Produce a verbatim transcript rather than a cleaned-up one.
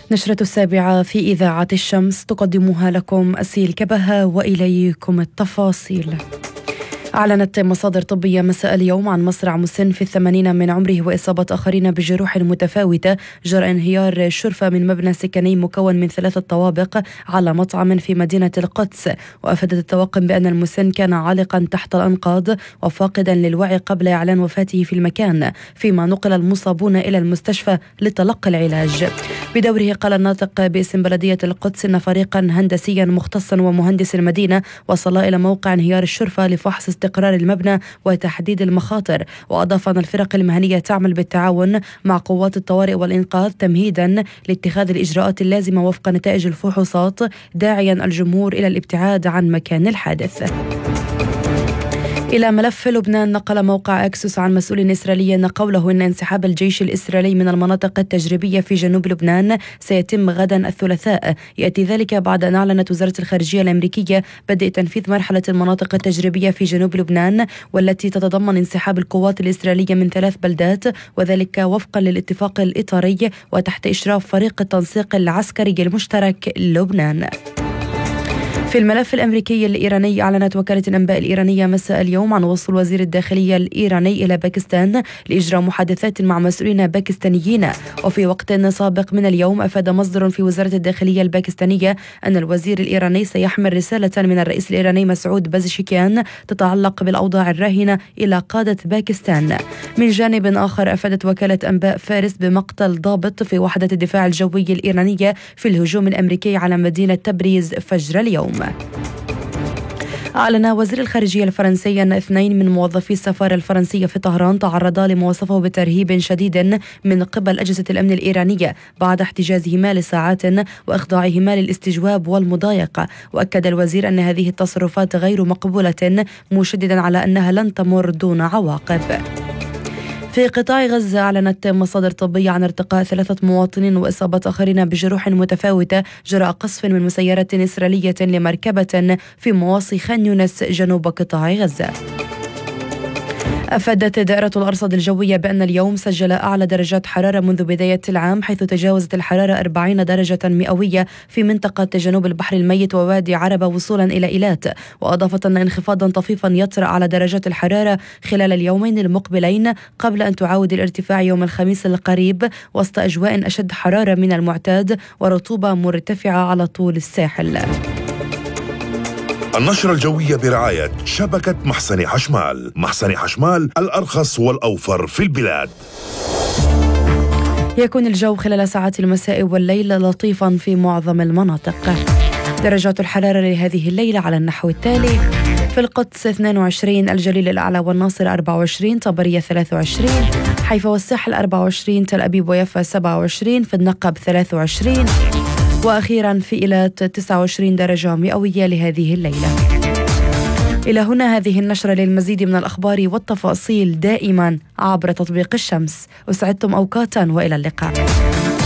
نشرة السابعة في إذاعة الشمس تقدمها لكم أسيل كبهة، وإليكم التفاصيل. أعلنت مصادر طبية مساء اليوم عن مصرع مسن في الثمانين من عمره وإصابة آخرين بجروح متفاوتة جراء انهيار شرفة من مبنى سكني مكون من ثلاثة طوابق على مطعم في مدينة القدس. وأفادت الطواقم بأن المسن كان عالقا تحت الأنقاض وفاقدا للوعي قبل إعلان وفاته في المكان، فيما نقل المصابون إلى المستشفى لتلقي العلاج. بدوره قال الناطق باسم بلدية القدس أن فريقا هندسيا مختصا ومهندس المدينة وصل إلى موقع انهيار الشرفة لفحص استقرار المبنى وتحديد المخاطر. وأضاف أن الفرق المهنية تعمل بالتعاون مع قوات الطوارئ والإنقاذ تمهيدا لاتخاذ الإجراءات اللازمة وفق نتائج الفحوصات، داعيا الجمهور إلى الابتعاد عن مكان الحادث. إلى ملف لبنان، نقل موقع أكسوس عن مسؤول إسرائيلي أن قوله أن انسحاب الجيش الإسرائيلي من المناطق التجريبية في جنوب لبنان سيتم غدا الثلاثاء. يأتي ذلك بعد أن أعلنت وزارة الخارجية الأمريكية بدء تنفيذ مرحلة المناطق التجريبية في جنوب لبنان، والتي تتضمن انسحاب القوات الإسرائيلية من ثلاث بلدات، وذلك وفقا للاتفاق الإطاري وتحت إشراف فريق التنسيق العسكري المشترك لبنان. في الملف الأمريكي الإيراني، أعلنت وكالة الأنباء الإيرانية مساء اليوم عن وصول وزير الداخلية الإيراني إلى باكستان لإجراء محادثات مع مسؤولين باكستانيين. وفي وقت سابق من اليوم، أفاد مصدر في وزارة الداخلية الباكستانية أن الوزير الإيراني سيحمل رسالة من الرئيس الإيراني مسعود بزشكيان تتعلق بالأوضاع الراهنة إلى قادة باكستان. من جانب آخر، أفادت وكالة أنباء فارس بمقتل ضابط في وحدة الدفاع الجوي الإيرانية في الهجوم الأمريكي على مدينة تبريز فجر اليوم. أعلن وزير الخارجية الفرنسي أن اثنين من موظفي السفارة الفرنسية في طهران تعرضا لما وصفه بترهيب شديد من قبل أجهزة الأمن الإيرانية بعد احتجازهما لساعات وإخضاعهما للاستجواب والمضايقة. وأكد الوزير أن هذه التصرفات غير مقبولة، مشددا على أنها لن تمر دون عواقب. في قطاع غزة، أعلنت مصادر طبية عن ارتقاء ثلاثة مواطنين وإصابة آخرين بجروح متفاوتة جراء قصف من مسيرة إسرائيلية لمركبة في مواصي خان يونس جنوب قطاع غزة. أفادت دائرة الأرصاد الجوية بأن اليوم سجل أعلى درجات حرارة منذ بداية العام، حيث تجاوزت الحرارة أربعين درجة مئوية في منطقة جنوب البحر الميت ووادي عربة وصولا إلى إيلات. وأضافت أن انخفاضا طفيفا يطرأ على درجات الحرارة خلال اليومين المقبلين قبل أن تعاود الارتفاع يوم الخميس القريب، وسط أجواء أشد حرارة من المعتاد ورطوبة مرتفعة على طول الساحل. النشرة الجوية برعاية شبكة محسن حشمال. محسن حشمال، الأرخص والأوفر في البلاد. يكون الجو خلال ساعات المساء والليل لطيفا في معظم المناطق. درجات الحرارة لهذه الليلة على النحو التالي: في القدس اثنين وعشرين، الجليل الأعلى والناصر أربعة وعشرين، طبرية ثلاثة وعشرين، حيفا والساحل أربعة وعشرين، تل أبيب ويافا سبعة وعشرين، في النقب ثلاثة وعشرين، وأخيرا في إيلات تسعة وعشرين درجة مئوية لهذه الليلة. إلى هنا هذه النشرة. للمزيد من الأخبار والتفاصيل دائما عبر تطبيق الشمس. أسعدتم أوقاتا وإلى اللقاء.